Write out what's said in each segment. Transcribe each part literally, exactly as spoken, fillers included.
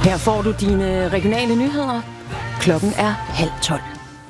Her får du dine regionale nyheder. Klokken er halv tolv.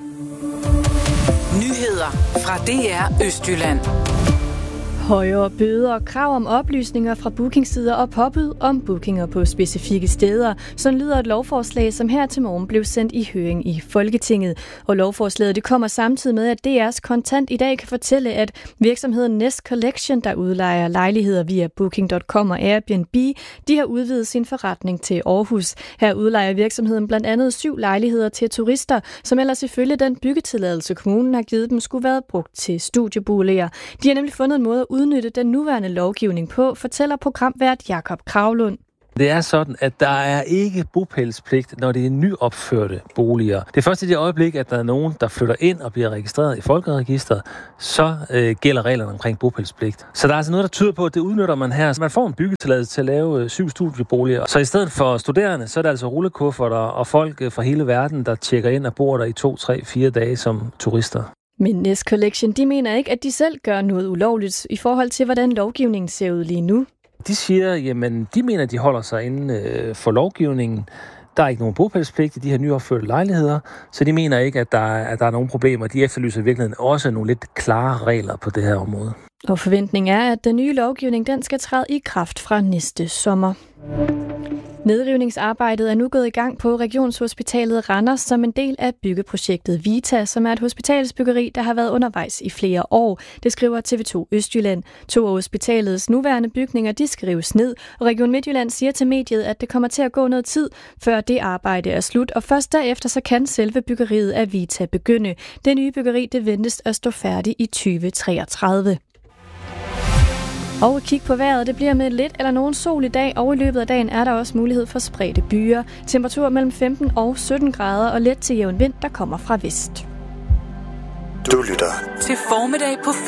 Nyheder fra D R Østjylland. Højere bøder og krav om oplysninger fra bookingsider og påbud om bookinger på specifikke steder. Sådan lyder et lovforslag, som her til morgen blev sendt i høring i Folketinget. Og lovforslaget det kommer samtidig med, at D R's Kontant i dag kan fortælle, at virksomheden Nest Collection, der udlejer lejligheder via booking punktum com og Airbnb, de har udvidet sin forretning til Aarhus. Her udlejer virksomheden blandt andet syv lejligheder til turister, som ellers ifølge den byggetilladelse, kommunen har givet dem, skulle være brugt til studieboliger. De har nemlig fundet en måde at udnytte den nuværende lovgivning på, fortæller programvært Jakob Kravlund. Det er sådan, at der er ikke bopælspligt, når det er nyopførte boliger. Det er først i det øjeblik, at der er nogen, der flytter ind og bliver registreret i Folkeregisteret, så øh, gælder reglerne omkring bopælspligt. Så der er altså noget, der tyder på, at det udnytter man her. Man får en byggetilladelse til at lave øh, syv studieboliger. Så i stedet for studerende, så er det altså rullekufferter og folk øh, fra hele verden, der tjekker ind og bor der i to, tre, fire dage som turister. Men Nest Collection, de mener ikke, at de selv gør noget ulovligt i forhold til, hvordan lovgivningen ser ud lige nu. De siger, jamen, de mener, at de holder sig inden øh, for lovgivningen. Der er ikke nogen bopælspligt i de her nyopførte lejligheder, så de mener ikke, at der, er, at der er nogen problemer. De efterlyser i virkeligheden også nogle lidt klare regler på det her område. Og forventningen er, at den nye lovgivning den skal træde i kraft fra næste sommer. Nedrivningsarbejdet er nu gået i gang på Regionshospitalet Randers som en del af byggeprojektet Vita, som er et hospitalsbyggeri, der har været undervejs i flere år. Det skriver T V to Østjylland. To af hospitalets nuværende bygninger, de skrives ned, og Region Midtjylland siger til mediet, at det kommer til at gå noget tid, før det arbejde er slut, og først derefter så kan selve byggeriet af Vita begynde. Det nye byggeri, det ventes at stå færdigt i tyve treogtredive. Og kig på vejret, det bliver med lidt eller nogen sol i dag, og i løbet af dagen er der også mulighed for spredte byer. Temperatur mellem femten og sytten grader, og let til jævn vind, der kommer fra vest. Du lytter til Formiddag på